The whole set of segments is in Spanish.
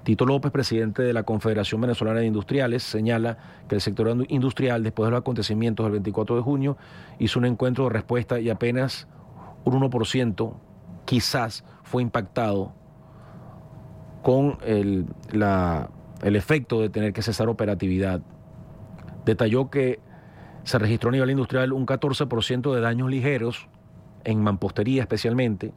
Tito López, presidente de la Confederación Venezolana de Industriales, señala que el sector industrial, después de los acontecimientos del 24 de junio, hizo un encuentro de respuesta y apenas un 1% quizás fue impactado con el efecto de tener que cesar operatividad. Detalló que se registró a nivel industrial un 14% de daños ligeros, en mampostería especialmente.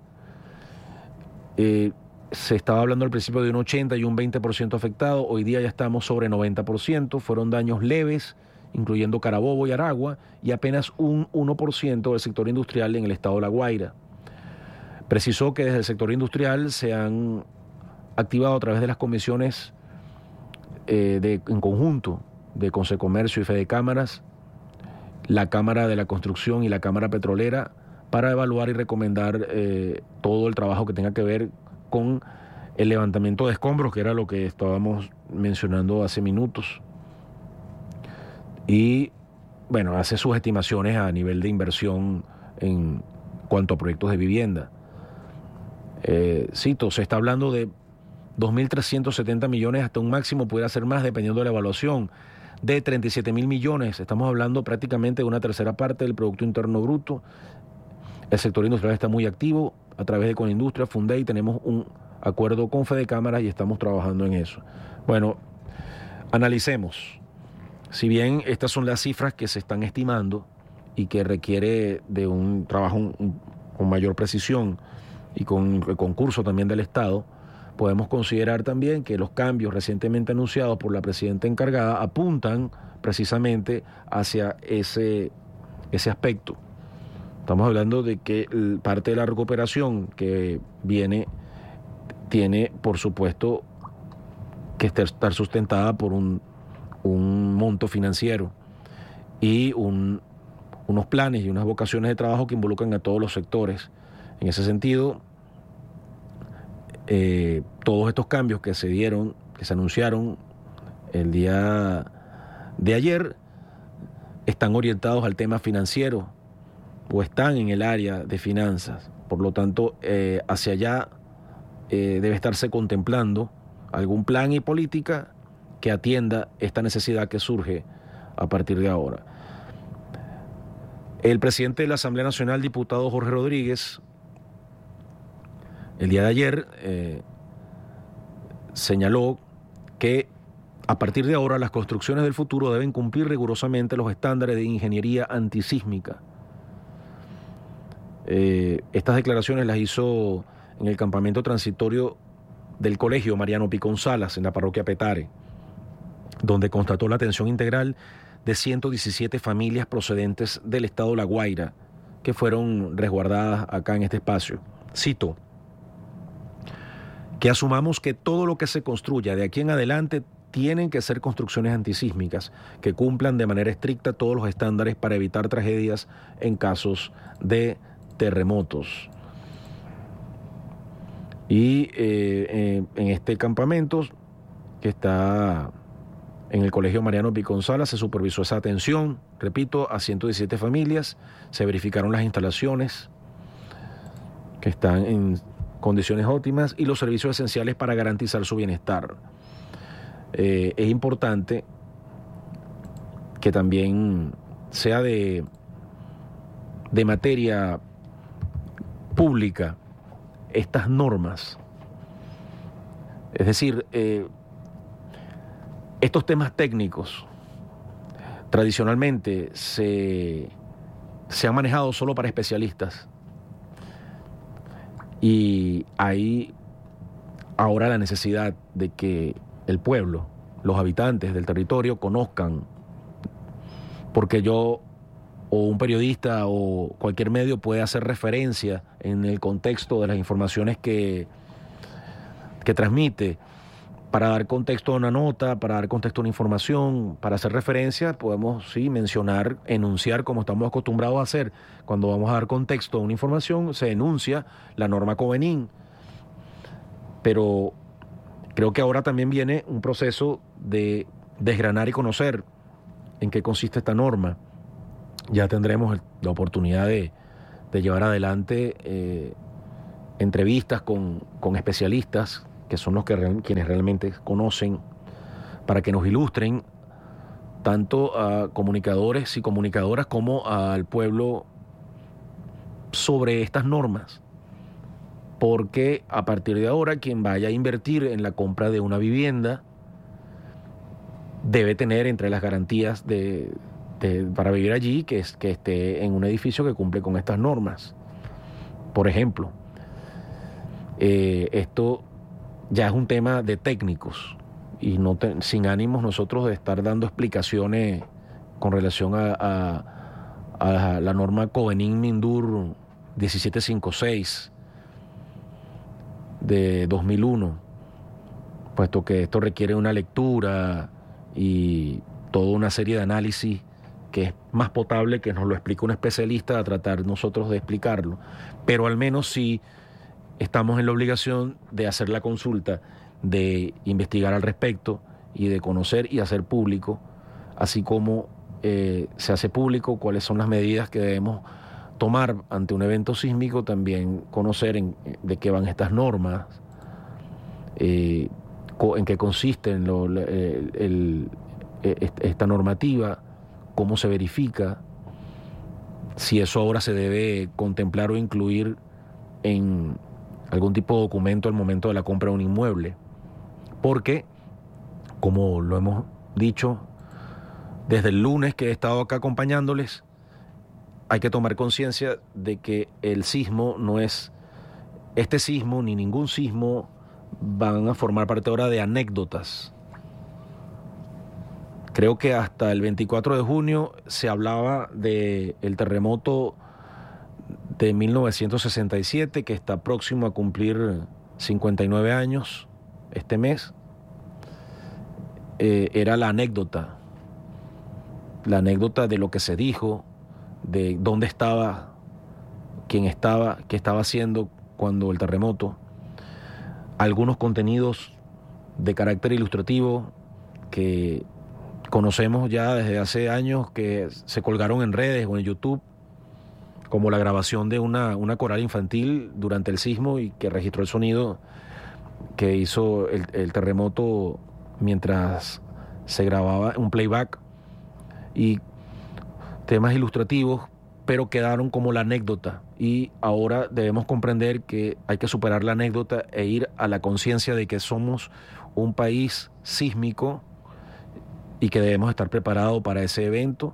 Se estaba hablando al principio de un 80 y un 20% afectado, hoy día ya estamos sobre 90%, fueron daños leves, incluyendo Carabobo y Aragua, y apenas un 1% del sector industrial en el estado de La Guaira. Precisó que desde el sector industrial se han activado a través de las comisiones en conjunto de Consecomercio y Fedecámaras, la Cámara de la Construcción y la Cámara Petrolera, para evaluar y recomendar todo el trabajo que tenga que ver con el levantamiento de escombros, que era lo que estábamos mencionando hace minutos. Y, bueno, hace sus estimaciones a nivel de inversión en cuanto a proyectos de vivienda. Cito, se está hablando de 2.370 millones, hasta un máximo pudiera ser más, dependiendo de la evaluación, de 37.000 millones. Estamos hablando prácticamente de una tercera parte del Producto Interno Bruto. El sector industrial está muy activo. A través de Conindustria, Fundey, tenemos un acuerdo con Fedecámaras y estamos trabajando en eso. Bueno, analicemos. Si bien estas son las cifras que se están estimando y que requiere de un trabajo con mayor precisión y con el concurso también del Estado, podemos considerar también que los cambios recientemente anunciados por la presidenta encargada apuntan precisamente hacia ese aspecto. Estamos hablando de que parte de la recuperación que viene tiene, por supuesto, que estar sustentada por un monto financiero y unos planes y unas vocaciones de trabajo que involucran a todos los sectores. En ese sentido, todos estos cambios que se dieron, que se anunciaron el día de ayer, están orientados al tema financiero o están en el área de finanzas. Por lo tanto, hacia allá debe estarse contemplando algún plan y política que atienda esta necesidad que surge a partir de ahora. El presidente de la Asamblea Nacional, diputado Jorge Rodríguez, el día de ayer señaló que a partir de ahora las construcciones del futuro deben cumplir rigurosamente los estándares de ingeniería antisísmica. Estas declaraciones las hizo en el campamento transitorio del Colegio Mariano Picón Salas, en la parroquia Petare, donde constató la atención integral de 117 familias procedentes del estado de La Guaira, que fueron resguardadas acá en este espacio. Cito: que asumamos que todo lo que se construya de aquí en adelante tienen que ser construcciones antisísmicas que cumplan de manera estricta todos los estándares para evitar tragedias en casos de terremotos. Y en este campamento que está en el Colegio Mariano Picón Salas se supervisó esa atención, repito, a 117 familias, se verificaron las instalaciones que están en condiciones óptimas y los servicios esenciales para garantizar su bienestar. Es importante que también sea de materia pública estas normas. Es decir, estos temas técnicos tradicionalmente se han manejado solo para especialistas. Y hay ahora la necesidad de que el pueblo, los habitantes del territorio conozcan, porque yo o un periodista o cualquier medio puede hacer referencia en el contexto de las informaciones que transmite, para dar contexto a una nota, para dar contexto a una información, para hacer referencia, podemos sí mencionar, enunciar como estamos acostumbrados a hacer. Cuando vamos a dar contexto a una información, se enuncia la norma Covenin. Pero creo que ahora también viene un proceso de desgranar y conocer en qué consiste esta norma. Ya tendremos la oportunidad de llevar adelante entrevistas con especialistas que son quienes realmente conocen, para que nos ilustren tanto a comunicadores y comunicadoras como al pueblo sobre estas normas. Porque a partir de ahora, quien vaya a invertir en la compra de una vivienda debe tener entre las garantías para vivir allí que esté en un edificio que cumple con estas normas. Por ejemplo, esto ya es un tema de técnicos y sin ánimos nosotros de estar dando explicaciones con relación a la norma Covenin-Mindur 1756 de 2001, puesto que esto requiere una lectura y toda una serie de análisis que es más potable que nos lo explique un especialista a tratar nosotros de explicarlo, pero al menos sí estamos en la obligación de hacer la consulta, de investigar al respecto y de conocer y hacer público, así como se hace público cuáles son las medidas que debemos tomar ante un evento sísmico, también conocer de qué van estas normas, en qué consiste esta normativa, cómo se verifica, si eso ahora se debe contemplar o incluir en algún tipo de documento al momento de la compra de un inmueble. Porque, como lo hemos dicho desde el lunes que he estado acá acompañándoles, hay que tomar conciencia de que el sismo no es, este sismo ni ningún sismo van a formar parte ahora de anécdotas. Creo que hasta el 24 de junio se hablaba del terremoto de 1967, que está próximo a cumplir 59 años este mes. Era la anécdota de lo que se dijo, de dónde estaba, quién estaba, qué estaba haciendo cuando el terremoto. Algunos contenidos de carácter ilustrativo que conocemos ya desde hace años, que se colgaron en redes o en YouTube, como la grabación de una coral infantil durante el sismo y que registró el sonido que hizo el terremoto mientras se grababa un playback, y temas ilustrativos, pero quedaron como la anécdota, y ahora debemos comprender que hay que superar la anécdota e ir a la conciencia de que somos un país sísmico y que debemos estar preparados para ese evento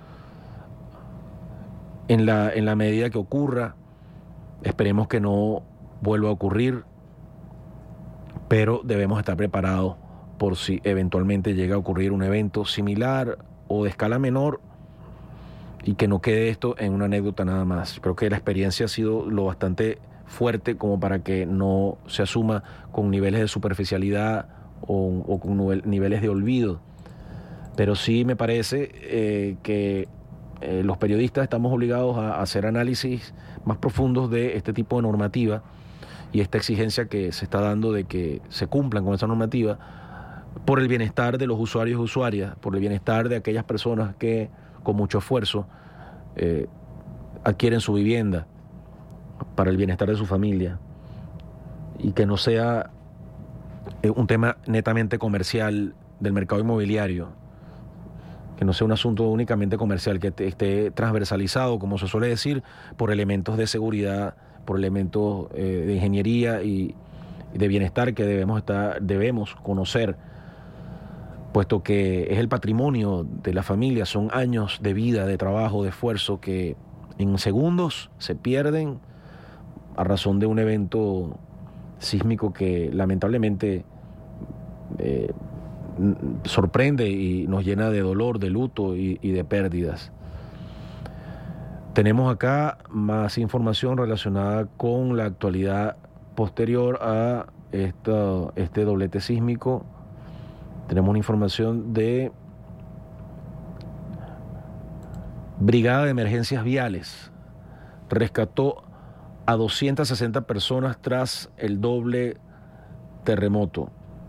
en la medida que ocurra. Esperemos que no vuelva a ocurrir, pero debemos estar preparados por si eventualmente llega a ocurrir un evento similar o de escala menor, y que no quede esto en una anécdota nada más. Creo que la experiencia ha sido lo bastante fuerte como para que no se asuma con niveles de superficialidad o con niveles de olvido. Pero sí me parece que los periodistas estamos obligados a hacer análisis más profundos de este tipo de normativa y esta exigencia que se está dando de que se cumplan con esa normativa por el bienestar de los usuarios y usuarias, por el bienestar de aquellas personas que con mucho esfuerzo adquieren su vivienda, para el bienestar de su familia, y que no sea un tema netamente comercial del mercado inmobiliario, que no sea un asunto únicamente comercial, que esté transversalizado, como se suele decir, por elementos de seguridad, por elementos de ingeniería y de bienestar que debemos conocer, puesto que es el patrimonio de la familia, son años de vida, de trabajo, de esfuerzo que en segundos se pierden a razón de un evento sísmico que lamentablemente sorprende y nos llena de dolor, de luto y de pérdidas. Tenemos acá más información relacionada con la actualidad posterior a este doblete sísmico. Tenemos una información de Brigada de Emergencias Viales. Rescató a 260 personas tras el doble terremoto.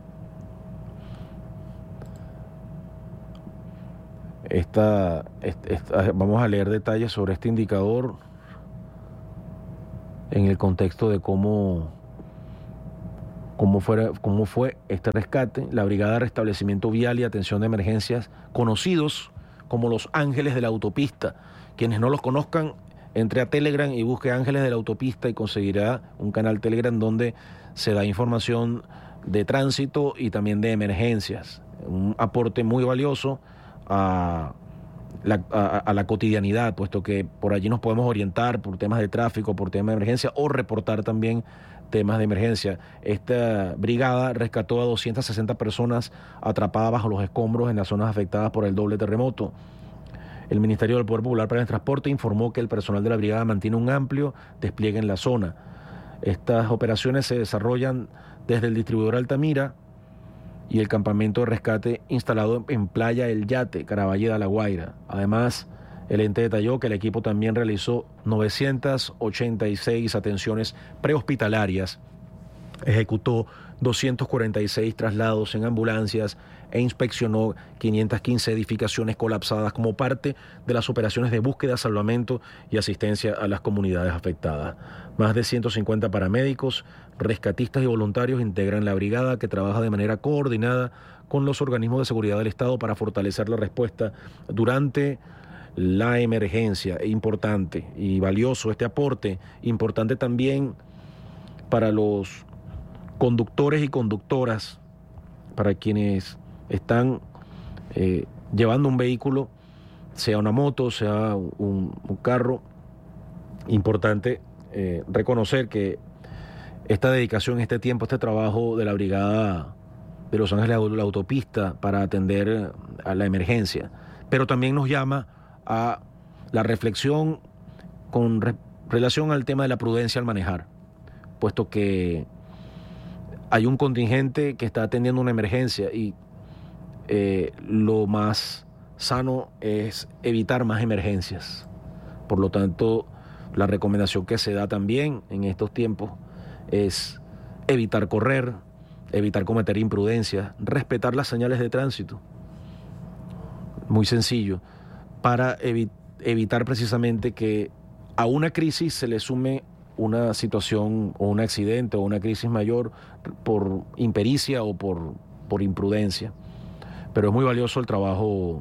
Vamos a leer detalles sobre este indicador en el contexto de cómo cómo fue este rescate. La Brigada de Restablecimiento Vial y Atención de Emergencias, conocidos como los Ángeles de la Autopista. Quienes no los conozcan, entre a Telegram y busque Ángeles de la Autopista y conseguirá un canal Telegram donde se da información de tránsito y también de emergencias. Un aporte muy valioso a la cotidianidad, puesto que por allí nos podemos orientar por temas de tráfico, por temas de emergencia o reportar también temas de emergencia. Esta brigada rescató a 260 personas atrapadas bajo los escombros en las zonas afectadas por el doble terremoto. El Ministerio del Poder Popular para el Transporte informó que el personal de la brigada mantiene un amplio despliegue en la zona. Estas operaciones se desarrollan desde el distribuidor Altamira y el campamento de rescate instalado en Playa El Yate, Caravalle de La Guaira. Además, el ente detalló que el equipo también realizó 986 atenciones prehospitalarias, ejecutó 246 traslados en ambulancias e inspeccionó 515 edificaciones colapsadas como parte de las operaciones de búsqueda, salvamento y asistencia a las comunidades afectadas. Más de 150 paramédicos, rescatistas y voluntarios integran la brigada, que trabaja de manera coordinada con los organismos de seguridad del Estado para fortalecer la respuesta durante la emergencia. Importante y valioso este aporte, importante también para los conductores y conductoras, para quienes están llevando un vehículo, sea una moto, sea un carro. Importante reconocer que esta dedicación, este tiempo, este trabajo de la Brigada de Los Ángeles de la Autopista para atender a la emergencia, pero también nos llama a la reflexión con relación al tema de la prudencia al manejar, puesto que hay un contingente que está atendiendo una emergencia y lo más sano es evitar más emergencias. Por lo tanto, la recomendación que se da también en estos tiempos es evitar correr, evitar cometer imprudencias, respetar las señales de tránsito. Muy sencillo, para evitar precisamente que a una crisis se le sume una situación o un accidente o una crisis mayor por impericia o por imprudencia. Pero es muy valioso el trabajo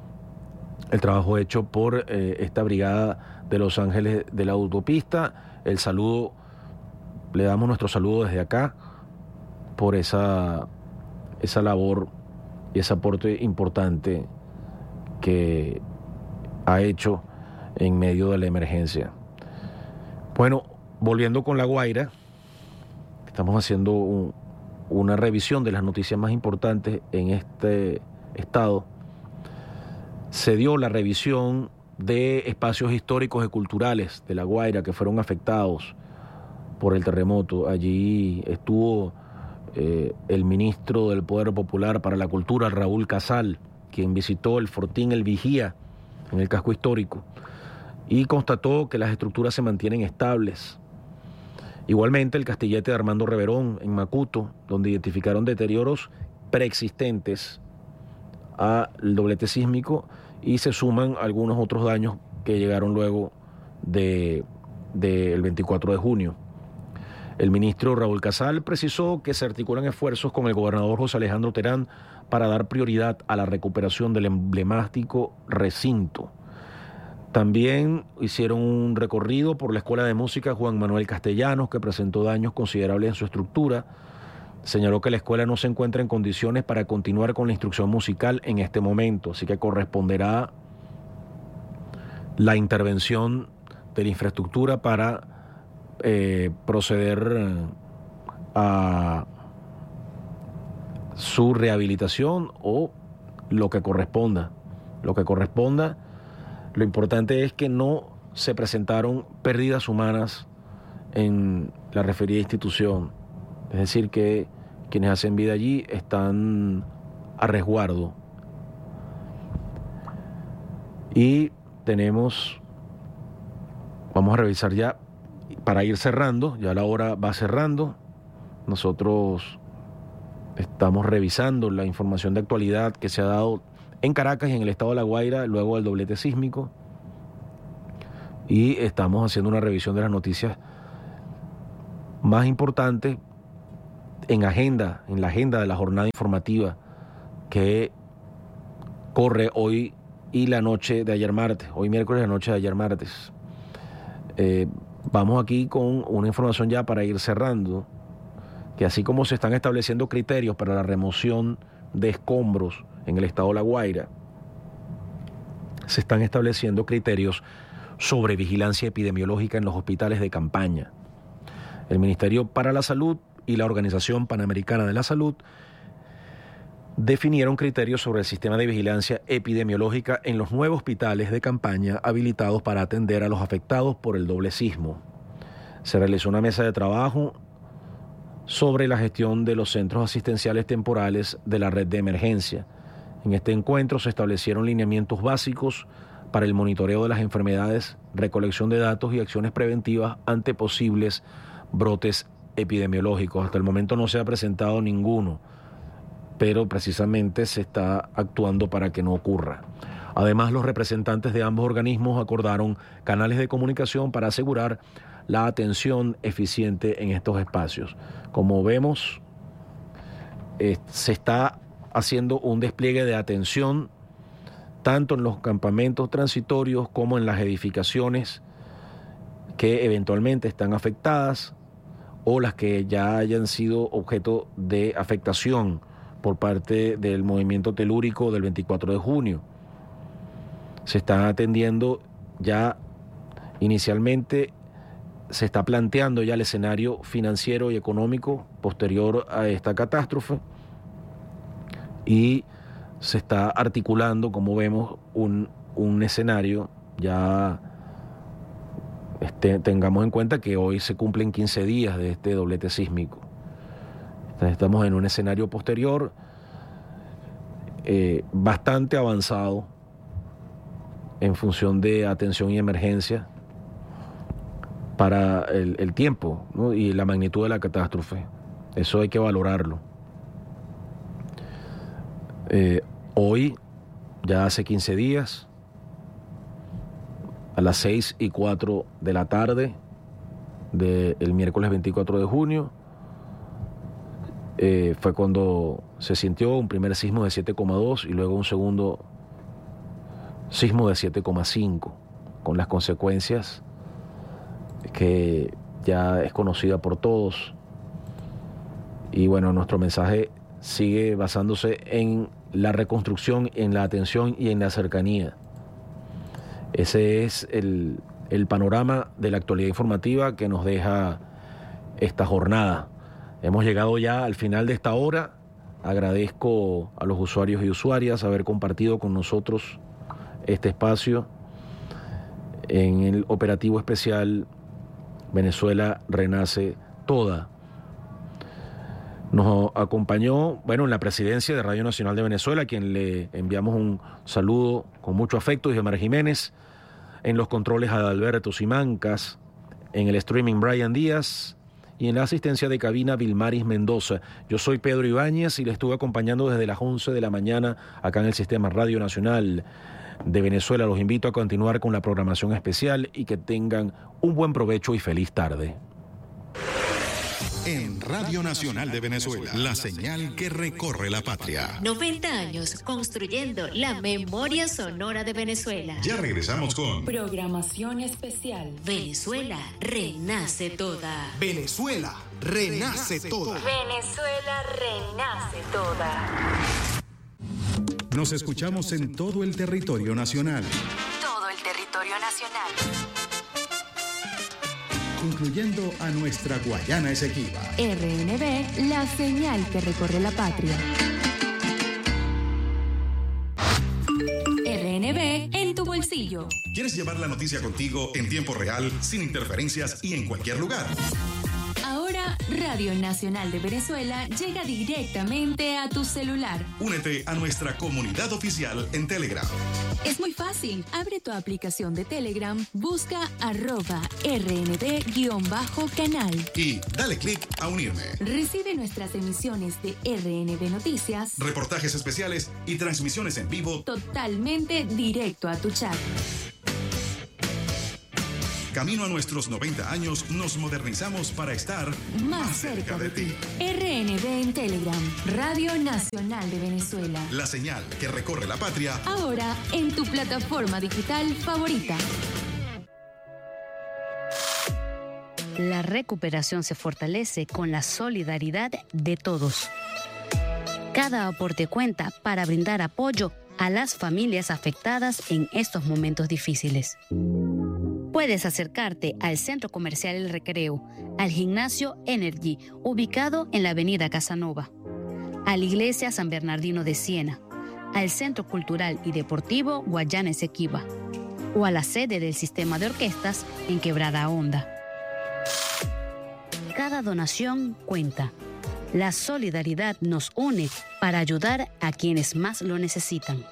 hecho por esta brigada de Los Ángeles de la Autopista. El saludo, le damos nuestro saludo desde acá por esa labor y ese aporte importante que ha hecho en medio de la emergencia. Bueno, volviendo con La Guaira, estamos haciendo una revisión de las noticias más importantes en este estado. Se dio la revisión de espacios históricos y culturales de La Guaira que fueron afectados por el terremoto. Allí estuvo el ministro del Poder Popular para la Cultura, Raúl Casal, quien visitó el Fortín El Vigía en el casco histórico y constató que las estructuras se mantienen estables. Igualmente el Castillete de Armando Reverón en Macuto, donde identificaron deterioros preexistentes al doblete sísmico y se suman algunos otros daños que llegaron luego del 24 de junio. El ministro Raúl Casal precisó que se articulan esfuerzos con el gobernador José Alejandro Terán para dar prioridad a la recuperación del emblemático recinto. También hicieron un recorrido por la Escuela de Música Juan Manuel Castellanos, que presentó daños considerables en su estructura. Señaló que la escuela no se encuentra en condiciones para continuar con la instrucción musical en este momento, así que corresponderá la intervención de la infraestructura para proceder a su rehabilitación o lo que corresponda. Lo importante es que no se presentaron pérdidas humanas en la referida institución. Es decir, que quienes hacen vida allí están a resguardo. Y vamos a revisar ya, para ir cerrando, ya la hora va cerrando. Nosotros estamos revisando la información de actualidad que se ha dado en Caracas y en el estado de La Guaira luego del doblete sísmico. Y estamos haciendo una revisión de las noticias más importantes en la agenda de la jornada informativa que corre hoy y la noche de ayer martes, hoy miércoles y la noche de ayer martes. Vamos aquí con una información ya para ir cerrando, que así como se están estableciendo criterios para la remoción de escombros en el estado de La Guaira, se están estableciendo criterios sobre vigilancia epidemiológica en los hospitales de campaña. El Ministerio para la Salud y la Organización Panamericana de la Salud definieron criterios sobre el sistema de vigilancia epidemiológica en los 9 hospitales de campaña habilitados para atender a los afectados por el doble sismo. Se realizó una mesa de trabajo sobre la gestión de los centros asistenciales temporales de la red de emergencia. En este encuentro se establecieron lineamientos básicos para el monitoreo de las enfermedades, recolección de datos y acciones preventivas ante posibles brotes epidemiológicos. Hasta el momento no se ha presentado ninguno, pero precisamente se está actuando para que no ocurra. Además, los representantes de ambos organismos acordaron canales de comunicación para asegurar la atención eficiente en estos espacios. Como vemos, se está haciendo un despliegue de atención tanto en los campamentos transitorios como en las edificaciones que eventualmente están afectadas o las que ya hayan sido objeto de afectación por parte del movimiento telúrico del 24 de junio. Se están atendiendo ya inicialmente, se está planteando ya el escenario financiero y económico posterior a esta catástrofe y se está articulando, como vemos, un escenario ya. Tengamos en cuenta que hoy se cumplen 15 días de este doblete sísmico. Estamos en un escenario posterior bastante avanzado en función de atención y emergencia para el tiempo, ¿no? Y la magnitud de la catástrofe. Eso hay que valorarlo. Hoy, ya hace 15 días, a las 6:04 de la tarde del miércoles 24 de junio, fue cuando se sintió un primer sismo de 7,2 y luego un segundo sismo de 7,5, con las consecuencias que ya es conocida por todos. Y bueno, nuestro mensaje sigue basándose en la reconstrucción, en la atención y en la cercanía. Ese es el panorama de la actualidad informativa que nos deja esta jornada. Hemos llegado ya al final de esta hora. Agradezco a los usuarios y usuarias haber compartido con nosotros este espacio en el operativo especial Venezuela Renace Toda. Nos acompañó, en la presidencia de Radio Nacional de Venezuela, a quien le enviamos un saludo con mucho afecto, Ismael Jiménez. En los controles, Adalberto Simancas. En el streaming, Brian Díaz. Y en la asistencia de cabina, Vilmaris Mendoza. Yo soy Pedro Ibáñez y le estuve acompañando desde las 11 de la mañana acá en el Sistema Radio Nacional de Venezuela. Los invito a continuar con la programación especial y que tengan un buen provecho y feliz tarde. En Radio Nacional de Venezuela, la señal que recorre la patria. 90 años construyendo la memoria sonora de Venezuela. Ya regresamos con programación especial. Venezuela renace toda. Venezuela renace toda. Venezuela renace toda. Nos escuchamos en todo el territorio nacional. Todo el territorio nacional. Incluyendo a nuestra Guayana Esequiba. RNB, la señal que recorre la patria. RNB en tu bolsillo. ¿Quieres llevar la noticia contigo en tiempo real, sin interferencias y en cualquier lugar? Ahora, Radio Nacional de Venezuela llega directamente a tu celular. Únete a nuestra comunidad oficial en Telegram. Es muy fácil. Abre tu aplicación de Telegram, busca @RNB_canal. Y dale clic a unirme. Recibe nuestras emisiones de RNB Noticias, reportajes especiales y transmisiones en vivo totalmente directo a tu chat. Camino a nuestros 90 años, nos modernizamos para estar más cerca de ti. RNB en Telegram, Radio Nacional de Venezuela. La señal que recorre la patria. Ahora en tu plataforma digital favorita. La recuperación se fortalece con la solidaridad de todos. Cada aporte cuenta para brindar apoyo a las familias afectadas en estos momentos difíciles. Puedes acercarte al Centro Comercial El Recreo, al Gimnasio Energy, ubicado en la Avenida Casanova, a la Iglesia San Bernardino de Siena, al Centro Cultural y Deportivo Guayana Esequiba, o a la sede del Sistema de Orquestas en Quebrada Honda. Cada donación cuenta. La solidaridad nos une para ayudar a quienes más lo necesitan.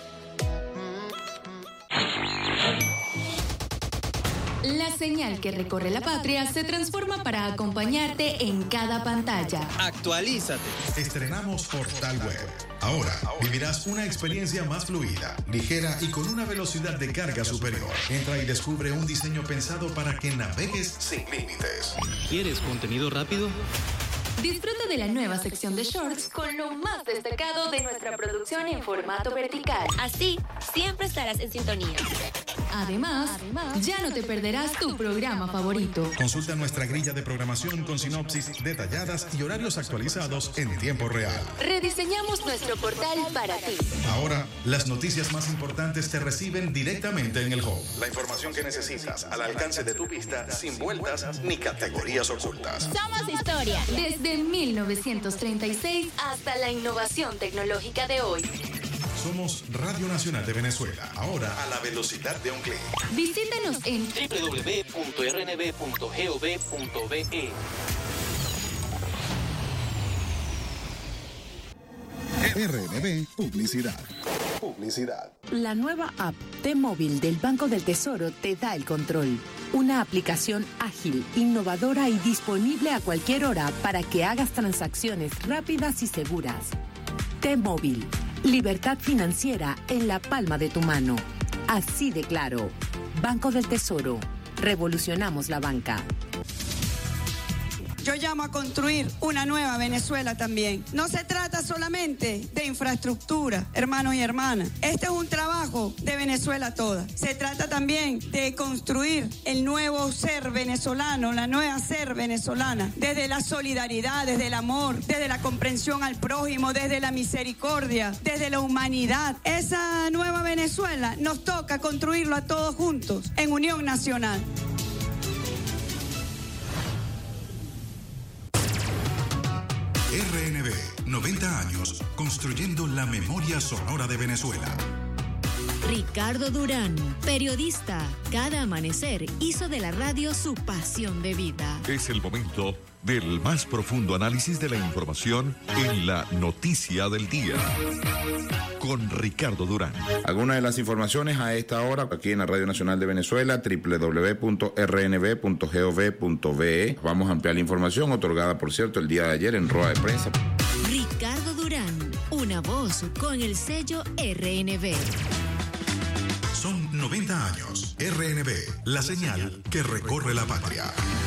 La señal que recorre la patria se transforma para acompañarte en cada pantalla. Actualízate. Estrenamos Portal Web. Ahora vivirás una experiencia más fluida, ligera y con una velocidad de carga superior. Entra y descubre un diseño pensado para que navegues sin límites. ¿Quieres contenido rápido? Disfruta de la nueva sección de shorts con lo más destacado de nuestra producción en formato vertical. Así, siempre estarás en sintonía. Además, ya no te perderás tu programa favorito. Consulta nuestra grilla de programación con sinopsis detalladas y horarios actualizados en tiempo real. Rediseñamos nuestro portal para ti. Ahora, las noticias más importantes te reciben directamente en el home. La información que necesitas al alcance de tu vista, sin vueltas ni categorías ocultas. Somos historia. Desde 1936 hasta la innovación tecnológica de hoy. Somos Radio Nacional de Venezuela, ahora a la velocidad de un clic. Visítanos en www.rnb.gov.be. RNB Publicidad. La nueva app T-Móvil del Banco del Tesoro te da el control. Una aplicación ágil, innovadora y disponible a cualquier hora para que hagas transacciones rápidas y seguras. T-Móvil. Libertad financiera en la palma de tu mano. Así de claro. Banco del Tesoro. Revolucionamos la banca. Yo llamo a construir una nueva Venezuela también. No se trata solamente de infraestructura, hermanos y hermanas. Este es un trabajo de Venezuela toda. Se trata también de construir el nuevo ser venezolano, la nueva ser venezolana, desde la solidaridad, desde el amor, desde la comprensión al prójimo, desde la misericordia, desde la humanidad. Esa nueva Venezuela nos toca construirlo a todos juntos en unión nacional. RNB, 90 años, construyendo la memoria sonora de Venezuela. Ricardo Durán, periodista, cada amanecer hizo de la radio su pasión de vida. Es el momento del más profundo análisis de la información en la noticia del día. Con Ricardo Durán. Algunas de las informaciones a esta hora aquí en la Radio Nacional de Venezuela, www.rnb.gov.be. Vamos a ampliar la información otorgada, por cierto, el día de ayer en rueda de prensa. Ricardo Durán, una voz con el sello RNB. Son 90 años. RNB, la señal que recorre la patria.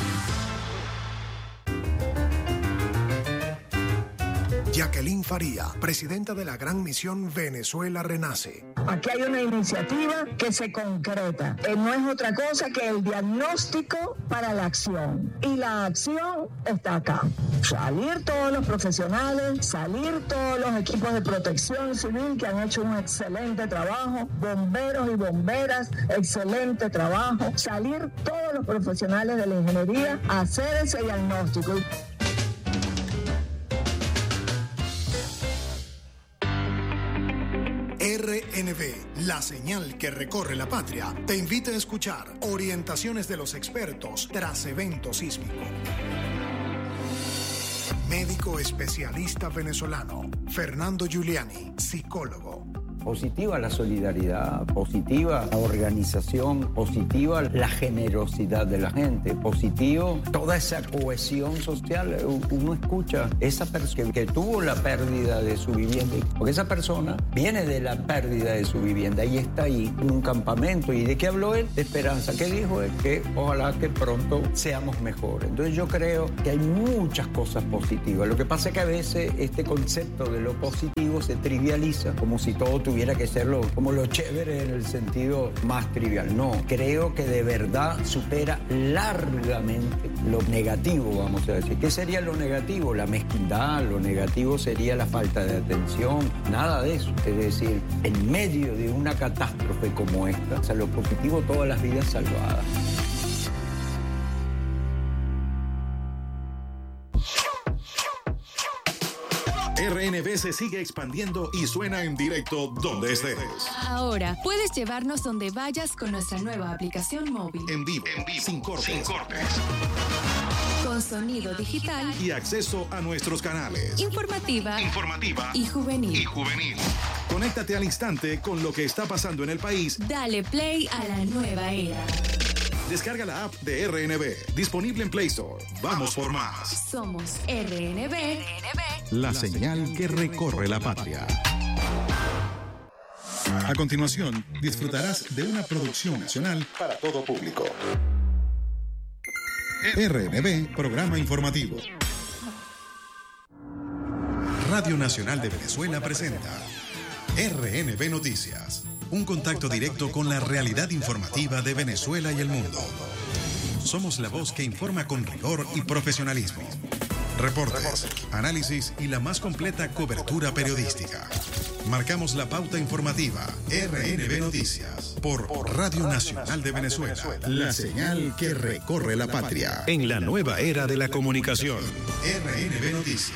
Jacqueline Faría, presidenta de la Gran Misión Venezuela Renace. Aquí hay una iniciativa que se concreta. No es otra cosa que el diagnóstico para la acción. Y la acción está acá. Salir todos los profesionales, salir todos los equipos de protección civil que han hecho un excelente trabajo, bomberos y bomberas, excelente trabajo. Salir todos los profesionales de la ingeniería a hacer ese diagnóstico. RNB, la señal que recorre la patria, te invita a escuchar orientaciones de los expertos tras evento sísmico. Médico especialista venezolano, Fernando Giuliani, psicólogo. Positiva la solidaridad, positiva la organización, positiva la generosidad de la gente, positivo toda esa cohesión social. Uno escucha esa persona que tuvo la pérdida de su vivienda, porque esa persona viene de la pérdida de su vivienda y está ahí en un campamento. ¿Y de qué habló él? De esperanza. ¿Qué dijo él? Que ojalá que pronto seamos mejores. Entonces yo creo que hay muchas cosas positivas. Lo que pasa es que a veces este concepto de lo positivo se trivializa, como si todo tuviera que ser como lo chévere en el sentido más trivial. No, creo que de verdad supera largamente lo negativo, vamos a decir. ¿Qué sería lo negativo? La mezquindad, lo negativo sería la falta de atención, nada de eso. Es decir, en medio de una catástrofe como esta, o sea, lo positivo, todas las vidas salvadas. RNB se sigue expandiendo y suena en directo donde estés. Ahora puedes llevarnos donde vayas con nuestra nueva aplicación móvil. En vivo, sin cortes. Con sonido digital y acceso a nuestros canales. Informativa y juvenil. Conéctate al instante con lo que está pasando en el país. Dale play a la nueva era. Descarga la app de RNB, disponible en Play Store. Vamos por más. Somos RNB. La señal que recorre la patria. A continuación, disfrutarás de una producción nacional para todo público. RNB, programa informativo. Radio Nacional de Venezuela presenta RNB Noticias. Un contacto directo con la realidad informativa de Venezuela y el mundo. Somos la voz que informa con rigor y profesionalismo. Reportes, análisis y la más completa cobertura periodística. Marcamos la pauta informativa. RNB Noticias por Radio Nacional de Venezuela. La señal que recorre la patria. En la nueva era de la comunicación. RNB Noticias.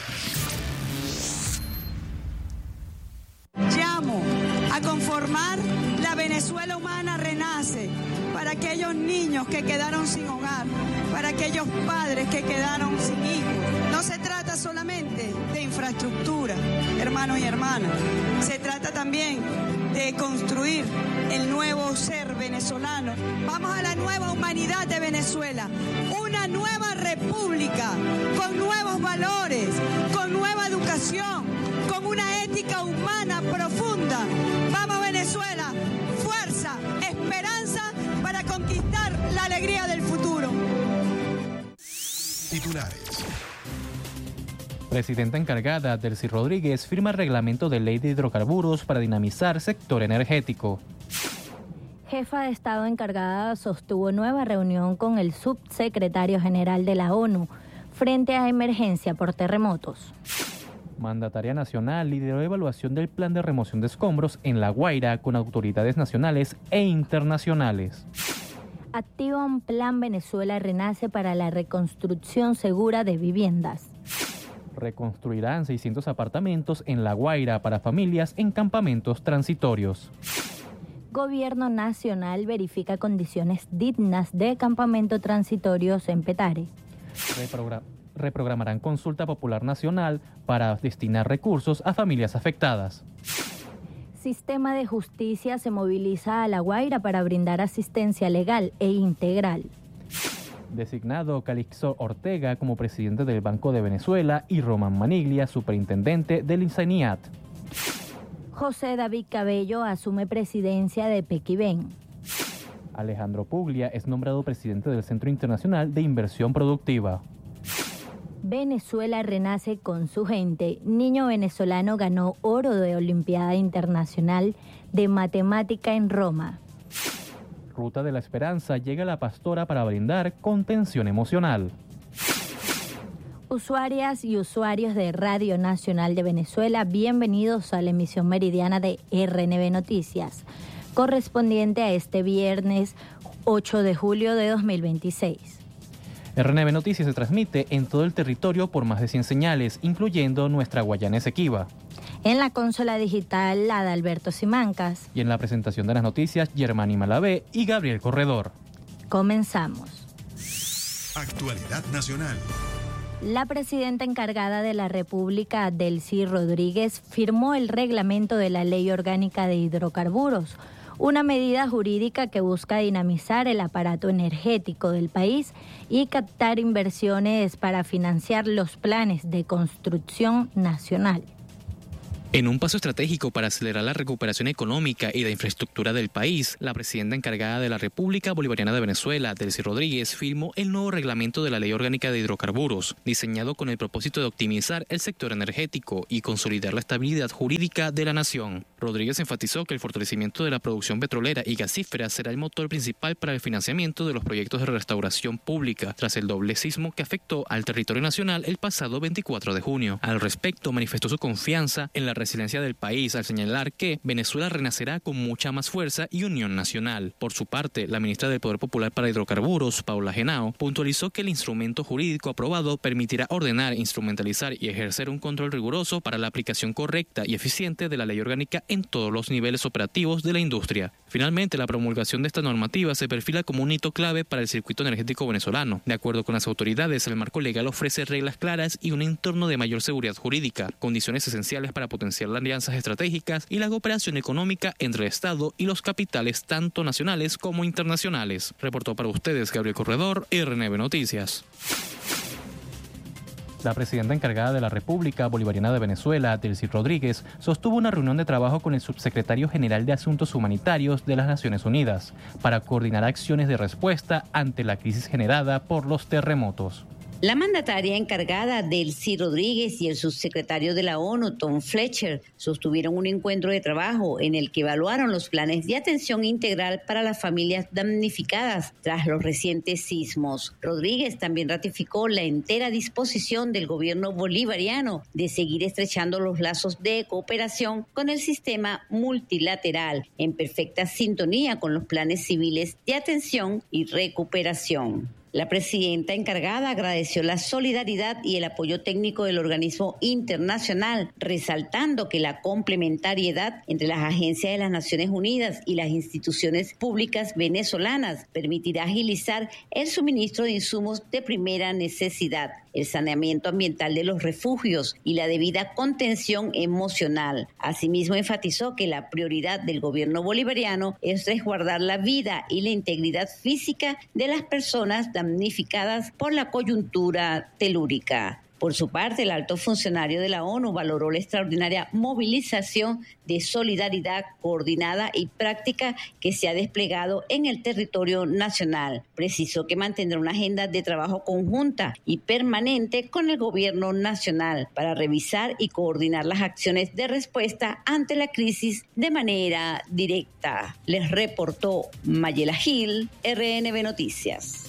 Llamo a conformar la Venezuela humana renace para aquellos niños que quedaron sin hogar, para aquellos padres que quedaron sin hijos. No se trata solamente de infraestructura, hermanos y hermanas. Se trata también de construir el nuevo ser venezolano. Vamos a la nueva humanidad de Venezuela, una nueva república con nuevos valores, con nueva educación, con una ética humana profunda. Vamos Venezuela, fuerza, esperanza para conquistar la alegría del futuro. Titulares. Presidenta encargada, Delcy Rodríguez, firma reglamento de ley de hidrocarburos para dinamizar sector energético. Jefa de Estado encargada sostuvo nueva reunión con el subsecretario general de la ONU frente a emergencia por terremotos. Mandataria nacional lideró evaluación del plan de remoción de escombros en La Guaira con autoridades nacionales e internacionales. Activa un plan Venezuela Renace para la reconstrucción segura de viviendas. Reconstruirán 600 apartamentos en La Guaira para familias en campamentos transitorios. Gobierno Nacional verifica condiciones dignas de campamento transitorios en Petare. Reprogramarán consulta popular nacional para destinar recursos a familias afectadas. Sistema de Justicia se moviliza a La Guaira para brindar asistencia legal e integral. Designado Calixto Ortega como presidente del Banco de Venezuela y Román Maniglia, superintendente del INSENIAT. José David Cabello asume presidencia de Pequiven. Alejandro Puglia es nombrado presidente del Centro Internacional de Inversión Productiva. Venezuela renace con su gente. Niño venezolano ganó oro de Olimpiada Internacional de Matemática en Roma. Ruta de la Esperanza llega a La Pastora para brindar contención emocional. Usuarias y usuarios de Radio Nacional de Venezuela, bienvenidos a la emisión meridiana de RNB Noticias, correspondiente a este viernes 8 de julio de 2026. RNB Noticias se transmite en todo el territorio por más de 100 señales, incluyendo nuestra Guayana Esequiba. En la consola digital, la de Alberto Simancas. Y en la presentación de las noticias, Germani Malavé y Gabriel Corredor. Comenzamos. Actualidad nacional. La presidenta encargada de la República, Delcy Rodríguez, firmó el reglamento de la Ley Orgánica de Hidrocarburos, una medida jurídica que busca dinamizar el aparato energético del país y captar inversiones para financiar los planes de construcción nacional. En un paso estratégico para acelerar la recuperación económica y de infraestructura del país, la presidenta encargada de la República Bolivariana de Venezuela, Delcy Rodríguez, firmó el nuevo reglamento de la Ley Orgánica de Hidrocarburos, diseñado con el propósito de optimizar el sector energético y consolidar la estabilidad jurídica de la nación. Rodríguez enfatizó que el fortalecimiento de la producción petrolera y gasífera será el motor principal para el financiamiento de los proyectos de restauración pública, tras el doble sismo que afectó al territorio nacional el pasado 24 de junio. Al respecto, manifestó su confianza en la resiliencia del país al señalar que Venezuela renacerá con mucha más fuerza y unión nacional. Por su parte, la ministra del Poder Popular para Hidrocarburos, Paula Henao, puntualizó que el instrumento jurídico aprobado permitirá ordenar, instrumentalizar y ejercer un control riguroso para la aplicación correcta y eficiente de la ley orgánica en todos los niveles operativos de la industria. Finalmente, la promulgación de esta normativa se perfila como un hito clave para el circuito energético venezolano. De acuerdo con las autoridades, el marco legal ofrece reglas claras y un entorno de mayor seguridad jurídica, condiciones esenciales para potenciar las alianzas estratégicas y la cooperación económica entre el Estado y los capitales tanto nacionales como internacionales. Reportó para ustedes Gabriel Corredor, RNB Noticias. La presidenta encargada de la República Bolivariana de Venezuela, Delcy Rodríguez, sostuvo una reunión de trabajo con el subsecretario general de Asuntos Humanitarios de las Naciones Unidas para coordinar acciones de respuesta ante la crisis generada por los terremotos. La mandataria encargada, Delcy Rodríguez, y el subsecretario de la ONU, Tom Fletcher, sostuvieron un encuentro de trabajo en el que evaluaron los planes de atención integral para las familias damnificadas tras los recientes sismos. Rodríguez también ratificó la entera disposición del gobierno bolivariano de seguir estrechando los lazos de cooperación con el sistema multilateral, en perfecta sintonía con los planes civiles de atención y recuperación. La presidenta encargada agradeció la solidaridad y el apoyo técnico del organismo internacional, resaltando que la complementariedad entre las agencias de las Naciones Unidas y las instituciones públicas venezolanas permitirá agilizar el suministro de insumos de primera necesidad, el saneamiento ambiental de los refugios y la debida contención emocional. Asimismo, enfatizó que la prioridad del gobierno bolivariano es resguardar la vida y la integridad física de las personas damnificadas por la coyuntura telúrica. Por su parte, el alto funcionario de la ONU valoró la extraordinaria movilización de solidaridad coordinada y práctica que se ha desplegado en el territorio nacional. Precisó que mantendrá una agenda de trabajo conjunta y permanente con el gobierno nacional para revisar y coordinar las acciones de respuesta ante la crisis de manera directa. Les reportó Mayela Gil, RNB Noticias.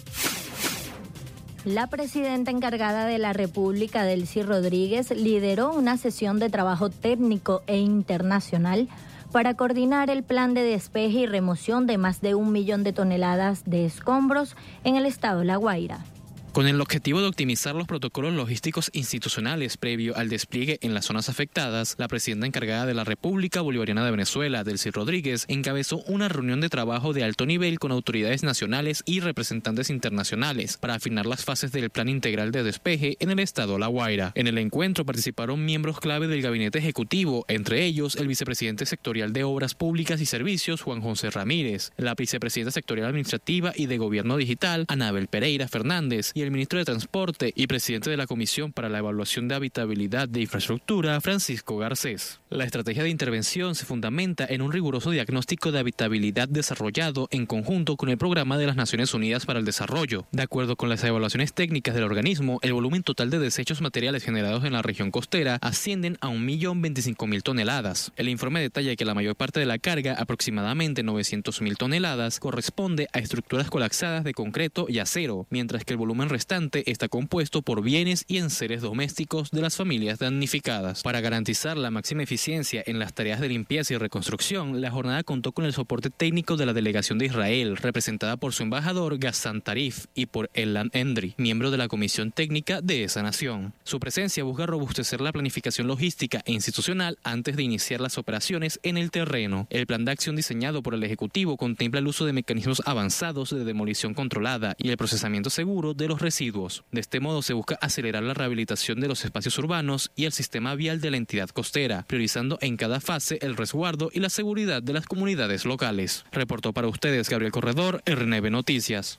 La presidenta encargada de la República, Delcy Rodríguez, lideró una sesión de trabajo técnico e internacional para coordinar el plan de despeje y remoción de más de 1 millón de toneladas de escombros en el estado La Guaira. Con el objetivo de optimizar los protocolos logísticos institucionales previo al despliegue en las zonas afectadas, la presidenta encargada de la República Bolivariana de Venezuela, Delcy Rodríguez, encabezó una reunión de trabajo de alto nivel con autoridades nacionales y representantes internacionales para afinar las fases del Plan Integral de Despeje en el estado La Guaira. En el encuentro participaron miembros clave del gabinete ejecutivo, entre ellos el vicepresidente sectorial de Obras Públicas y Servicios, Juan José Ramírez, la vicepresidenta sectorial administrativa y de Gobierno Digital, Anabel Pereira Fernández, y el ministro de Transporte y presidente de la Comisión para la Evaluación de Habitabilidad de Infraestructura, Francisco Garcés. La estrategia de intervención se fundamenta en un riguroso diagnóstico de habitabilidad desarrollado en conjunto con el Programa de las Naciones Unidas para el Desarrollo. De acuerdo con las evaluaciones técnicas del organismo, el volumen total de desechos materiales generados en la región costera ascienden a 1.025.000 toneladas. El informe detalla que la mayor parte de la carga, aproximadamente 900.000 toneladas, corresponde a estructuras colapsadas de concreto y acero, mientras que el volumen restante está compuesto por bienes y enseres domésticos de las familias damnificadas. Para garantizar la máxima eficiencia en las tareas de limpieza y reconstrucción, la jornada contó con el soporte técnico de la delegación de Israel, representada por su embajador Ghassan Tarif y por Elan Endri, miembro de la comisión técnica de esa nación. Su presencia busca robustecer la planificación logística e institucional antes de iniciar las operaciones en el terreno. El plan de acción diseñado por el Ejecutivo contempla el uso de mecanismos avanzados de demolición controlada y el procesamiento seguro de los los residuos. De este modo se busca acelerar la rehabilitación de los espacios urbanos y el sistema vial de la entidad costera, priorizando en cada fase el resguardo y la seguridad de las comunidades locales. Reportó para ustedes Gabriel Corredor, RNB Noticias.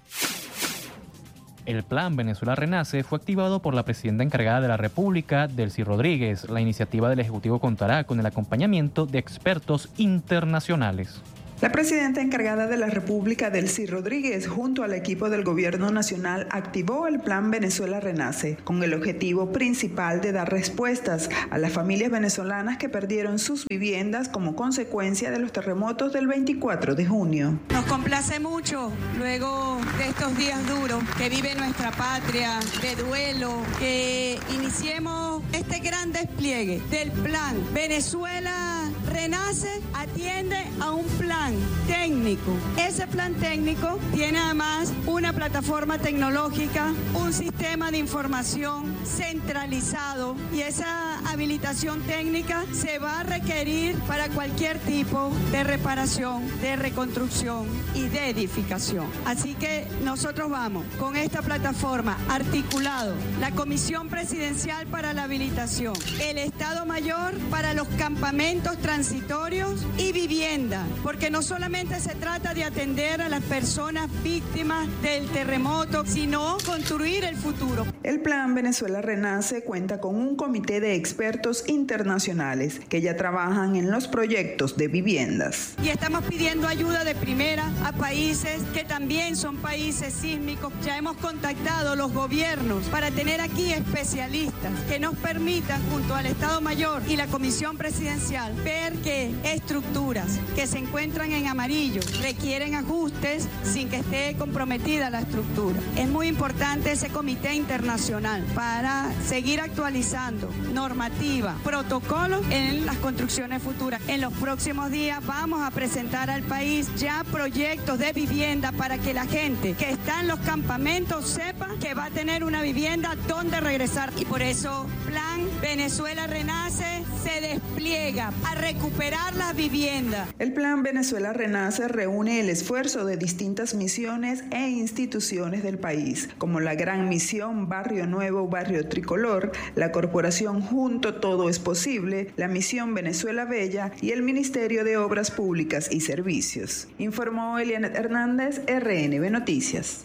El Plan Venezuela Renace fue activado por la presidenta encargada de la República, Delcy Rodríguez. La iniciativa del Ejecutivo contará con el acompañamiento de expertos internacionales. La presidenta encargada de la República, Delcy Rodríguez, junto al equipo del Gobierno Nacional, activó el Plan Venezuela Renace, con el objetivo principal de dar respuestas a las familias venezolanas que perdieron sus viviendas como consecuencia de los terremotos del 24 de junio. Nos complace mucho, luego de estos días duros que vive nuestra patria, de duelo, que iniciemos este gran despliegue del Plan Venezuela Renace. Atiende a un plan técnico. Ese plan técnico tiene además una plataforma tecnológica, un sistema de información centralizado, y esa habilitación técnica se va a requerir para cualquier tipo de reparación, de reconstrucción y de edificación. Así que nosotros vamos con esta plataforma articulado, la Comisión Presidencial para la Habilitación, el Estado Mayor para los campamentos transitorios y vivienda, porque no solamente se trata de atender a las personas víctimas del terremoto, sino construir el futuro. El Plan Venezuela Renace cuenta con un comité de expertos internacionales que ya trabajan en los proyectos de viviendas. Y estamos pidiendo ayuda de primera a países que también son países sísmicos. Ya hemos contactado los gobiernos para tener aquí especialistas que nos permitan, junto al Estado Mayor y la Comisión Presidencial, ver que estructuras que se encuentran en amarillo requieren ajustes sin que esté comprometida la estructura. Es muy importante ese comité internacional para seguir actualizando normativa, protocolos en las construcciones futuras. En los próximos días vamos a presentar al país ya proyectos de vivienda para que la gente que está en los campamentos sepa que va a tener una vivienda donde regresar. Y por eso Plan Venezuela Renace se despliega a recuperar las viviendas. El Plan Venezuela Renace reúne el esfuerzo de distintas misiones e instituciones del país, como la Gran Misión Barrio Nuevo, Barrio Tricolor, la Corporación Junto Todo es Posible, la Misión Venezuela Bella y el Ministerio de Obras Públicas y Servicios. Informó Elianet Hernández, RNB Noticias.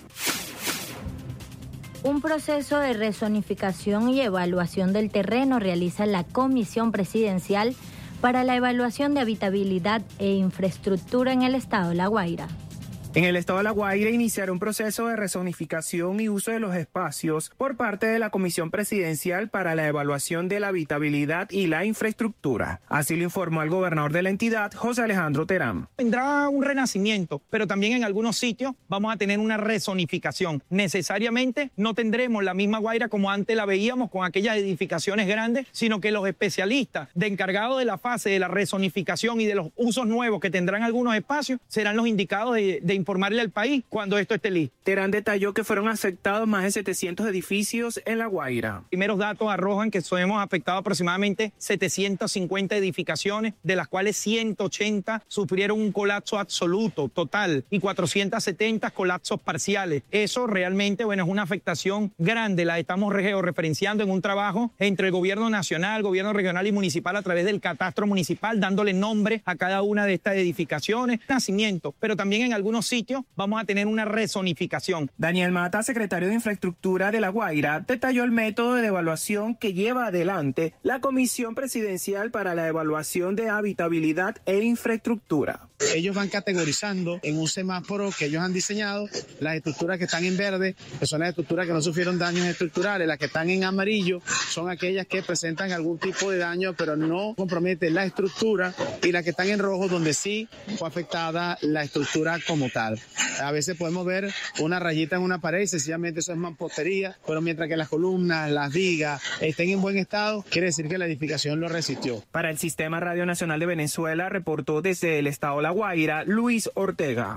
Un proceso de rezonificación y evaluación del terreno realiza la Comisión Presidencial para la Evaluación de Habitabilidad e Infraestructura en el Estado de La Guaira. En el estado de La Guaira iniciará un proceso de rezonificación y uso de los espacios por parte de la Comisión Presidencial para la Evaluación de la Habitabilidad y la Infraestructura. Así lo informó el gobernador de la entidad, José Alejandro Terán. Vendrá un renacimiento, pero también en algunos sitios vamos a tener una rezonificación. Necesariamente no tendremos la misma Guaira como antes la veíamos con aquellas edificaciones grandes, sino que los especialistas encargados de la fase de la rezonificación y de los usos nuevos que tendrán algunos espacios serán los indicados de informarle al país cuando esto esté listo. Terán detalló que fueron afectados más de 700 edificios en La Guaira. Primeros datos arrojan que hemos afectado aproximadamente 750 edificaciones, de las cuales 180 sufrieron un colapso absoluto, total, y 470 colapsos parciales. Eso realmente, es una afectación grande. La estamos referenciando en un trabajo entre el gobierno nacional, gobierno regional y municipal a través del catastro municipal, dándole nombre a cada una de estas edificaciones, nacimiento, pero también en algunos sitios vamos a tener una rezonificación. Daniel Mata, secretario de Infraestructura de La Guaira, detalló el método de evaluación que lleva adelante la Comisión Presidencial para la Evaluación de Habitabilidad e Infraestructura. Ellos van categorizando en un semáforo que ellos han diseñado las estructuras que están en verde, que son las estructuras que no sufrieron daños estructurales. Las que están en amarillo son aquellas que presentan algún tipo de daño pero no comprometen la estructura, y las que están en rojo donde sí fue afectada la estructura como tal. A veces podemos ver una rayita en una pared y sencillamente eso es mampostería, pero mientras que las columnas, las vigas estén en buen estado, quiere decir que la edificación lo resistió. Para el Sistema Radio Nacional de Venezuela, reportó desde el estado de La Guaira, Luis Ortega.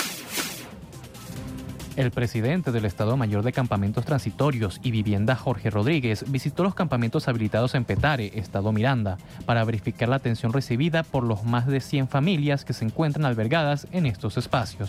El presidente del Estado Mayor de Campamentos Transitorios y Vivienda, Jorge Rodríguez, visitó los campamentos habilitados en Petare, Estado Miranda, para verificar la atención recibida por los más de 100 familias que se encuentran albergadas en estos espacios.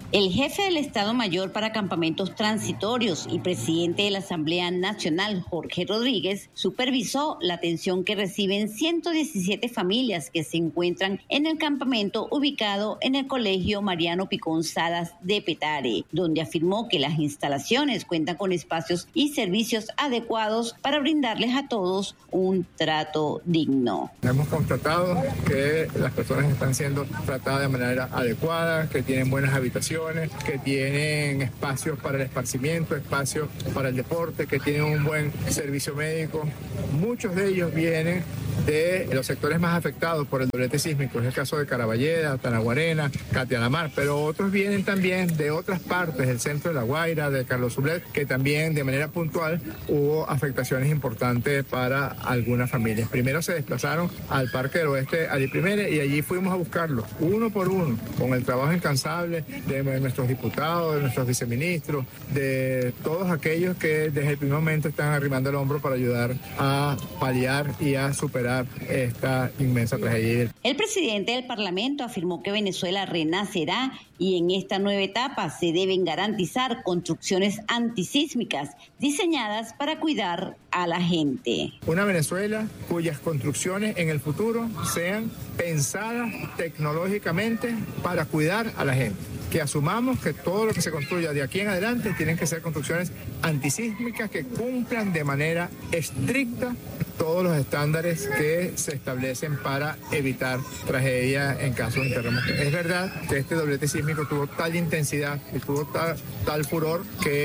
El jefe del Estado Mayor para Campamentos Transitorios y presidente de la Asamblea Nacional, Jorge Rodríguez, supervisó la atención que reciben 117 familias que se encuentran en el campamento ubicado en el Colegio Mariano Picón Salas de Petare, donde afirmó que las instalaciones cuentan con espacios y servicios adecuados para brindarles a todos un trato digno. Hemos constatado que las personas están siendo tratadas de manera adecuada, que tienen buenas habitaciones, que tienen espacios para el esparcimiento, espacios para el deporte, que tienen un buen servicio médico. Muchos de ellos vienen de los sectores más afectados por el doblete sísmico, es el caso de Caraballeda, Tanaguarena, Catialamar, pero otros vienen también de otras partes del centro de La Guaira, de Carlos Sublet, que también de manera puntual hubo afectaciones importantes para algunas familias. Primero se desplazaron al Parque del Oeste, allí primero, y allí fuimos a buscarlos, uno por uno, con el trabajo incansable de nuestros diputados, de nuestros viceministros, de todos aquellos que desde el primer momento están arrimando el hombro para ayudar a paliar y a superar esta inmensa tragedia. El presidente del Parlamento afirmó que Venezuela renacerá y en esta nueva etapa se deben garantizar construcciones antisísmicas diseñadas para cuidar a la gente. Una Venezuela cuyas construcciones en el futuro sean pensadas tecnológicamente para cuidar a la gente. Que asumamos que todo lo que se construya de aquí en adelante tienen que ser construcciones antisísmicas que cumplan de manera estricta todos los estándares que se establecen para evitar tragedia en caso de un terremoto. Es verdad que este doblete sísmico tuvo tal intensidad y tuvo tal furor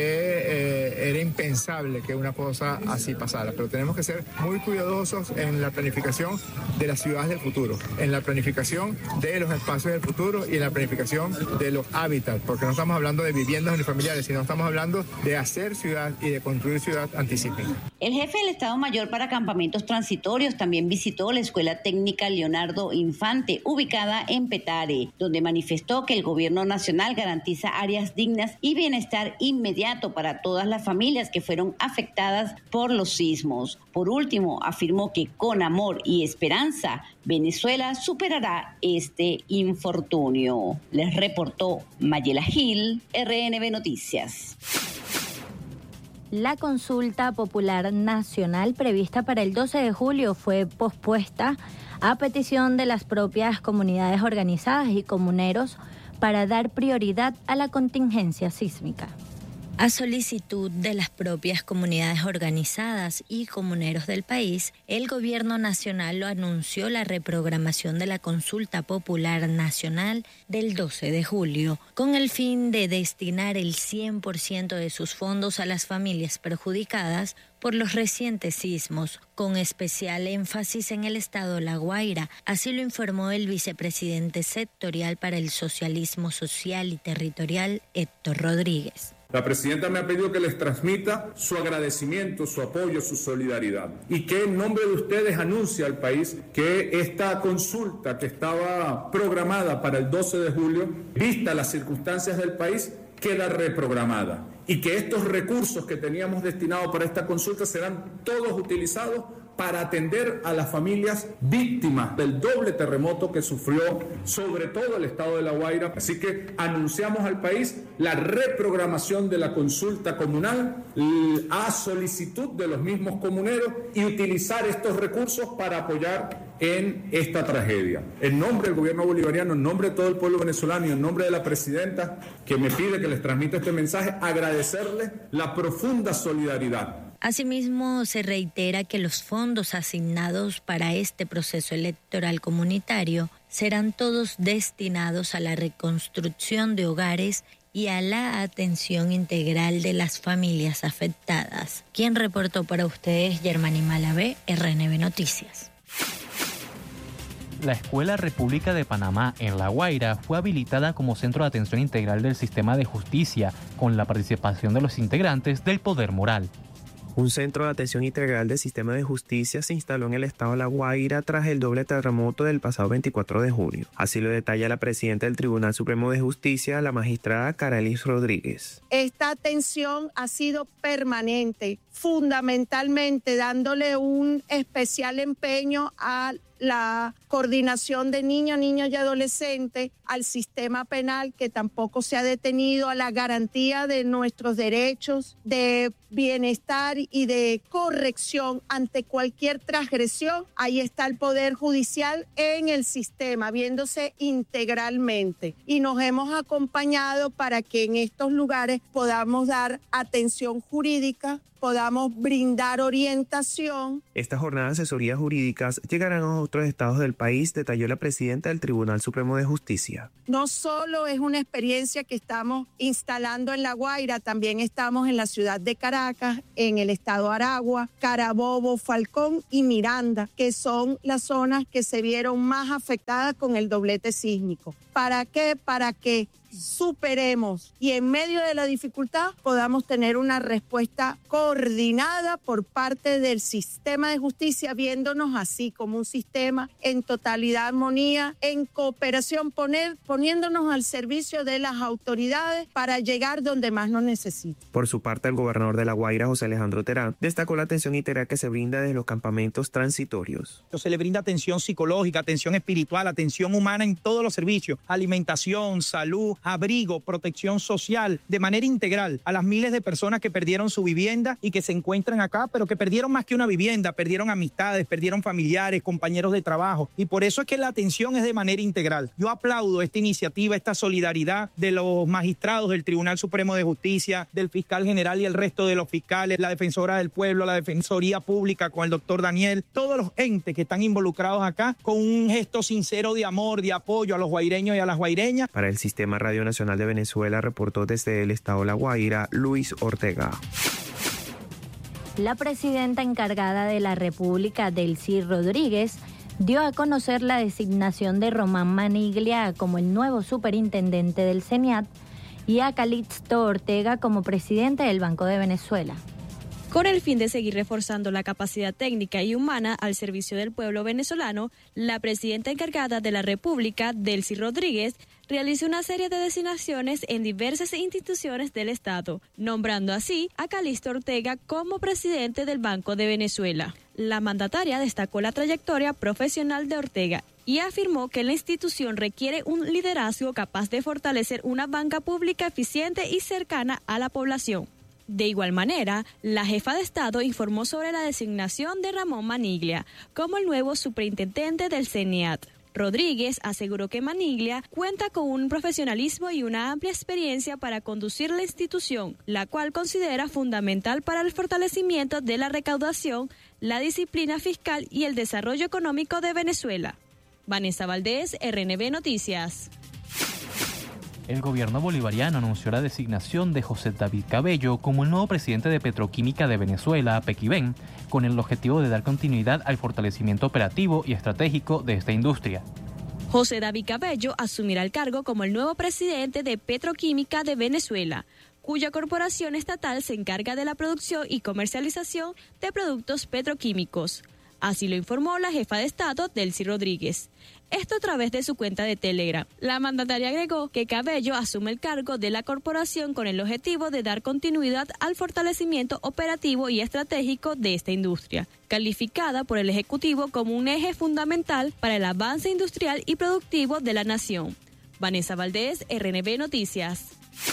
que era impensable que una cosa así pasara, pero tenemos que ser muy cuidadosos en la planificación de las ciudades del futuro, en la planificación de los espacios del futuro y en la planificación de los hábitats, porque no estamos hablando de viviendas unifamiliares, sino estamos hablando de hacer ciudad y de construir ciudad antisísmica. El jefe del Estado Mayor para Campamentos Transitorios también visitó la Escuela Técnica Leonardo Infante, ubicada en Petare, donde manifestó que el gobierno nacional garantiza áreas dignas y bienestar inmediato para todas las familias que fueron afectadas por los sismos. Por último, afirmó que con amor y esperanza, Venezuela superará este infortunio. Les reportó Mayela Gil, RNB Noticias. La consulta popular nacional prevista para el 12 de julio fue pospuesta a petición de las propias comunidades organizadas y comuneros para dar prioridad a la contingencia sísmica. A solicitud de las propias comunidades organizadas y comuneros del país, el gobierno nacional lo anunció la reprogramación de la consulta popular nacional del 12 de julio, con el fin de destinar el 100% de sus fondos a las familias perjudicadas por los recientes sismos, con especial énfasis en el estado La Guaira. Así lo informó el vicepresidente sectorial para el socialismo social y territorial, Héctor Rodríguez. La presidenta me ha pedido que les transmita su agradecimiento, su apoyo, su solidaridad y que en nombre de ustedes anuncie al país que esta consulta que estaba programada para el 12 de julio, vista las circunstancias del país, queda reprogramada y que estos recursos que teníamos destinados para esta consulta serán todos utilizados para atender a las familias víctimas del doble terremoto que sufrió sobre todo el estado de La Guaira. Así que anunciamos al país la reprogramación de la consulta comunal a solicitud de los mismos comuneros y utilizar estos recursos para apoyar en esta tragedia. En nombre del gobierno bolivariano, en nombre de todo el pueblo venezolano y en nombre de la presidenta que me pide que les transmita este mensaje, agradecerles la profunda solidaridad. Asimismo, se reitera que los fondos asignados para este proceso electoral comunitario serán todos destinados a la reconstrucción de hogares y a la atención integral de las familias afectadas. Quien reportó para ustedes, Germany Malavé, RNB Noticias. La Escuela República de Panamá en La Guaira fue habilitada como centro de atención integral del sistema de justicia, con la participación de los integrantes del Poder Moral. Un centro de atención integral del sistema de justicia se instaló en el estado de La Guaira tras el doble terremoto del pasado 24 de julio. Así lo detalla la presidenta del Tribunal Supremo de Justicia, la magistrada Carelis Rodríguez. Esta atención ha sido permanente, fundamentalmente dándole un especial empeño a la coordinación de niños y adolescentes, al sistema penal que tampoco se ha detenido, a la garantía de nuestros derechos de bienestar y de corrección ante cualquier transgresión. Ahí está el Poder Judicial en el sistema, viéndose integralmente. Y nos hemos acompañado para que en estos lugares podamos dar atención jurídica, podamos brindar orientación. Estas jornadas de asesorías jurídicas llegarán a otros estados del país, detalló la presidenta del Tribunal Supremo de Justicia. No solo es una experiencia que estamos instalando en La Guaira, también estamos en la ciudad de Caracas, en el estado Aragua, Carabobo, Falcón y Miranda, que son las zonas que se vieron más afectadas con el doblete sísmico. ¿Para qué? Para que superemos y en medio de la dificultad podamos tener una respuesta coordinada por parte del sistema de justicia, viéndonos así como un sistema en totalidad armonía, en cooperación, poniéndonos al servicio de las autoridades para llegar donde más nos necesitan. Por su parte, el gobernador de La Guaira, José Alejandro Terán, destacó la atención integral que se brinda desde los campamentos transitorios. Se le brinda atención psicológica, atención espiritual, atención humana en todos los servicios, alimentación, salud, abrigo, protección social, de manera integral a las miles de personas que perdieron su vivienda y que se encuentran acá, pero que perdieron más que una vivienda, perdieron amistades, perdieron familiares, compañeros de trabajo, y por eso es que la atención es de manera integral. Yo aplaudo esta iniciativa, esta solidaridad de los magistrados del Tribunal Supremo de Justicia, del fiscal general y el resto de los fiscales, la defensora del pueblo, la defensoría pública con el doctor Daniel, todos los entes que están involucrados acá con un gesto sincero de amor, de apoyo a los guaireños y a las guaireñas. Para el Sistema Radio Nacional de Venezuela, reportó desde el estado La Guaira, Luis Ortega. La presidenta encargada de la República, Delcy Rodríguez, dio a conocer la designación de Román Maniglia como el nuevo superintendente del CENIAT y a Calixto Ortega como presidente del Banco de Venezuela. Con el fin de seguir reforzando la capacidad técnica y humana al servicio del pueblo venezolano, la presidenta encargada de la República, Delcy Rodríguez, realizó una serie de designaciones en diversas instituciones del Estado, nombrando así a Calixto Ortega como presidente del Banco de Venezuela. La mandataria destacó la trayectoria profesional de Ortega y afirmó que la institución requiere un liderazgo capaz de fortalecer una banca pública eficiente y cercana a la población. De igual manera, la jefa de Estado informó sobre la designación de Ramón Maniglia como el nuevo superintendente del CENIAT. Rodríguez aseguró que Maniglia cuenta con un profesionalismo y una amplia experiencia para conducir la institución, la cual considera fundamental para el fortalecimiento de la recaudación, la disciplina fiscal y el desarrollo económico de Venezuela. Vanessa Valdés, RNB Noticias. El gobierno bolivariano anunció la designación de José David Cabello como el nuevo presidente de Petroquímica de Venezuela, Pequiven, con el objetivo de dar continuidad al fortalecimiento operativo y estratégico de esta industria. José David Cabello asumirá el cargo como el nuevo presidente de Petroquímica de Venezuela, cuya corporación estatal se encarga de la producción y comercialización de productos petroquímicos. Así lo informó la jefa de Estado, Delcy Rodríguez. Esto a través de su cuenta de Telegram. La mandataria agregó que Cabello asume el cargo de la corporación con el objetivo de dar continuidad al fortalecimiento operativo y estratégico de esta industria, calificada por el Ejecutivo como un eje fundamental para el avance industrial y productivo de la nación. Vanessa Valdés, RNB Noticias.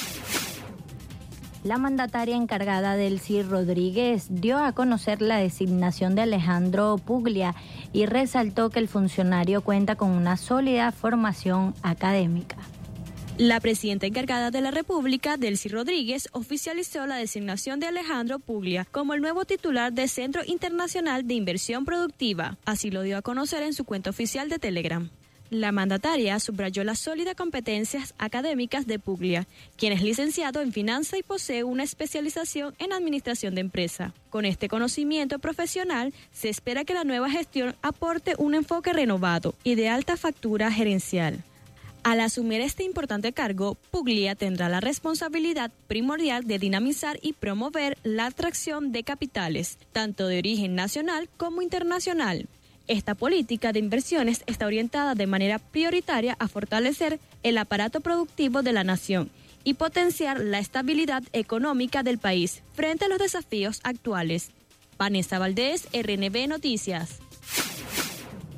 La mandataria encargada Delcy Rodríguez dio a conocer la designación de Alejandro Puglia y resaltó que el funcionario cuenta con una sólida formación académica. La presidenta encargada de la República, Delcy Rodríguez, oficializó la designación de Alejandro Puglia como el nuevo titular del Centro Internacional de Inversión Productiva. Así lo dio a conocer en su cuenta oficial de Telegram. La mandataria subrayó las sólidas competencias académicas de Puglia, quien es licenciado en finanzas y posee una especialización en administración de empresa. Con este conocimiento profesional, se espera que la nueva gestión aporte un enfoque renovado y de alta factura gerencial. Al asumir este importante cargo, Puglia tendrá la responsabilidad primordial de dinamizar y promover la atracción de capitales, tanto de origen nacional como internacional. Esta política de inversiones está orientada de manera prioritaria a fortalecer el aparato productivo de la nación y potenciar la estabilidad económica del país frente a los desafíos actuales. Vanessa Valdés, RNB Noticias.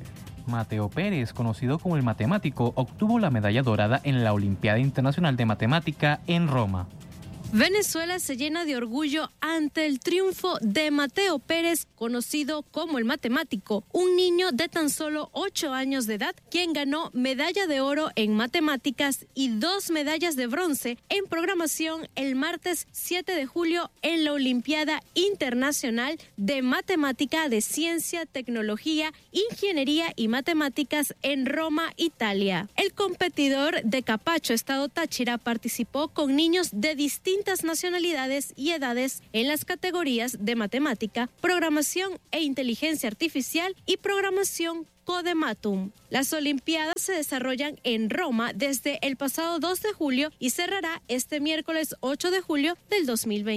Mateo Pérez, conocido como el matemático, obtuvo la medalla dorada en la Olimpiada Internacional de Matemática en Roma. Venezuela se llena de orgullo ante el triunfo de Mateo Pérez, conocido como el matemático, un niño de tan solo 8 años de edad, quien ganó medalla de oro en matemáticas y 2 medallas de bronce en programación el martes 7 de julio en la Olimpiada Internacional de Matemática de Ciencia, Tecnología, Ingeniería y Matemáticas en Roma, Italia. El competidor de Capacho, Estado Táchira, participó con niños de distintas nacionalidades y edades en las categorías de matemática, programación e inteligencia artificial y programación Codematum. Las Olimpiadas se desarrollan en Roma desde el pasado 2 de julio y cerrará este miércoles 8 de julio del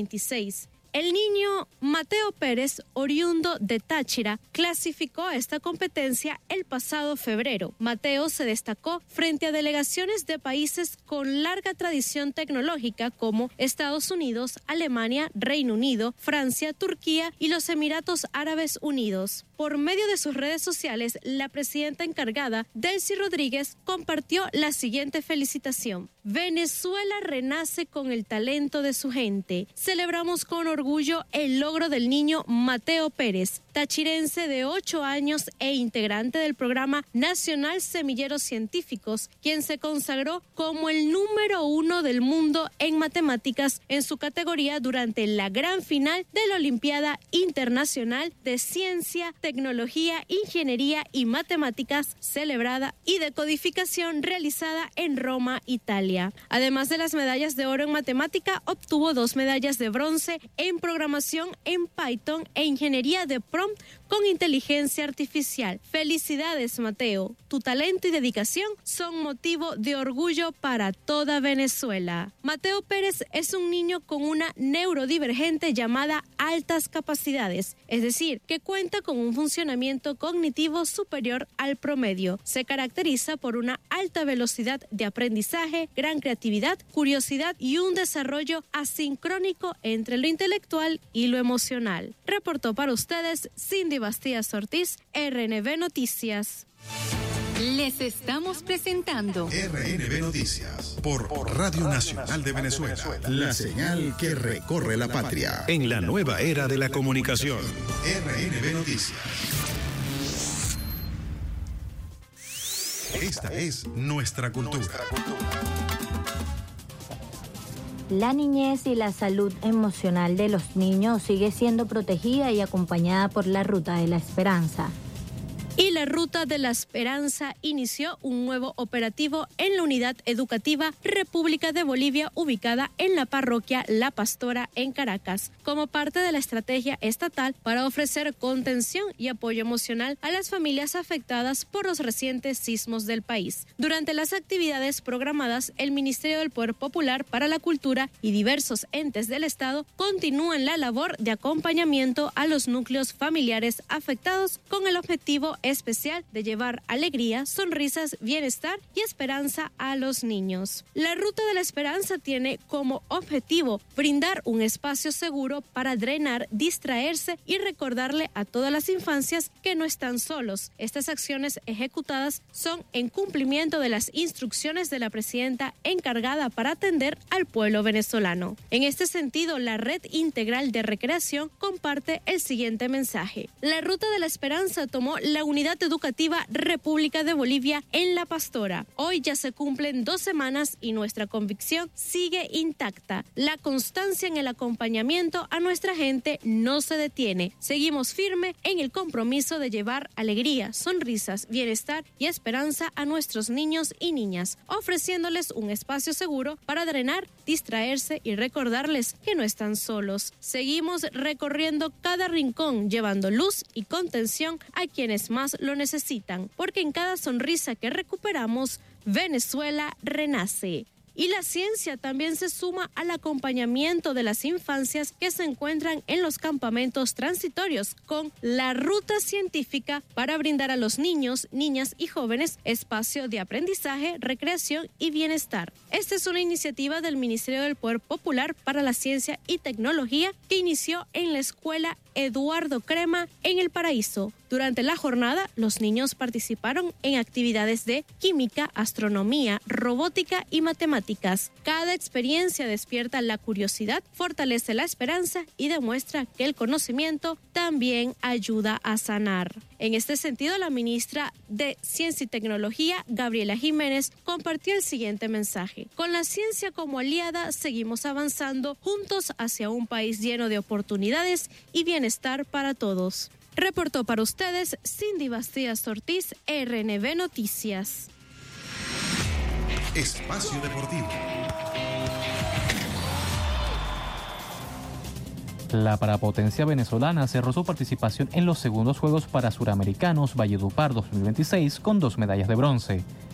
2026. El niño Mateo Pérez, oriundo de Táchira, clasificó a esta competencia el pasado febrero. Mateo se destacó frente a delegaciones de países con larga tradición tecnológica como Estados Unidos, Alemania, Reino Unido, Francia, Turquía y los Emiratos Árabes Unidos. Por medio de sus redes sociales, la presidenta encargada, Delcy Rodríguez, compartió la siguiente felicitación. Venezuela renace con el talento de su gente. Celebramos con orgullo el logro del niño Mateo Pérez, tachirense de 8 años e integrante del Programa Nacional Semilleros Científicos, quien se consagró como el número 1 del mundo en matemáticas en su categoría durante la gran final de la Olimpiada Internacional de Ciencia, Tecnología, Ingeniería y Matemáticas celebrada y de codificación realizada en Roma, Italia. Además de las medallas de oro en matemática, obtuvo 2 medallas de bronce en programación en Python e ingeniería de prompt con inteligencia artificial. Felicidades, Mateo. Tu talento y dedicación son motivo de orgullo para toda Venezuela. Mateo Pérez es un niño con una neurodivergente llamada altas capacidades, es decir, que cuenta con un funcionamiento cognitivo superior al promedio. Se caracteriza por una alta velocidad de aprendizaje, gran creatividad, curiosidad y un desarrollo asincrónico entre lo intelectual y lo emocional. Reportó para ustedes Cindy Bastías Ortiz, RNB Noticias. Les estamos presentando RNB Noticias por Radio Nacional de Venezuela, la señal que recorre la patria en la nueva era de la comunicación. RNB Noticias. Esta es nuestra cultura. La niñez y la salud emocional de los niños sigue siendo protegida y acompañada por la Ruta de la Esperanza. Y la Ruta de la Esperanza inició un nuevo operativo en la Unidad Educativa República de Bolivia, ubicada en la parroquia La Pastora en Caracas, como parte de la estrategia estatal para ofrecer contención y apoyo emocional a las familias afectadas por los recientes sismos del país. Durante las actividades programadas, el Ministerio del Poder Popular para la Cultura y diversos entes del Estado continúan la labor de acompañamiento a los núcleos familiares afectados con el objetivo especial de llevar alegría, sonrisas, bienestar y esperanza a los niños. La Ruta de la Esperanza tiene como objetivo brindar un espacio seguro para drenar, distraerse y recordarle a todas las infancias que no están solos. Estas acciones ejecutadas son en cumplimiento de las instrucciones de la presidenta encargada para atender al pueblo venezolano. En este sentido, la Red Integral de Recreación comparte el siguiente mensaje. La Ruta de la Esperanza tomó la Unidad Educativa República de Bolivia en La Pastora. Hoy ya se cumplen 2 semanas y nuestra convicción sigue intacta. La constancia en el acompañamiento a nuestra gente no se detiene. Seguimos firme en el compromiso de llevar alegría, sonrisas, bienestar y esperanza a nuestros niños y niñas, ofreciéndoles un espacio seguro para drenar, distraerse y recordarles que no están solos. Seguimos recorriendo cada rincón, llevando luz y contención a quienes más lo necesitan, porque en cada sonrisa que recuperamos, Venezuela renace. Y la ciencia también se suma al acompañamiento de las infancias que se encuentran en los campamentos transitorios con la ruta científica para brindar a los niños, niñas y jóvenes espacio de aprendizaje, recreación y bienestar. Esta es una iniciativa del Ministerio del Poder Popular para la Ciencia y Tecnología que inició en la Escuela Eduardo Crema en El Paraíso, Durante la jornada, los niños participaron en actividades de química, astronomía, robótica y matemáticas. Cada experiencia despierta la curiosidad, fortalece la esperanza y demuestra que el conocimiento también ayuda a sanar. En este sentido, la ministra de Ciencia y Tecnología, Gabriela Jiménez, compartió el siguiente mensaje: con la ciencia como aliada, seguimos avanzando juntos hacia un país lleno de oportunidades y bienestar para todos. Reportó para ustedes Cindy Bastías Ortiz, RNB Noticias. Espacio Deportivo. La parapotencia venezolana cerró su participación en los segundos Juegos Panamericanos Valledupar 2026 con 2 medallas de bronce.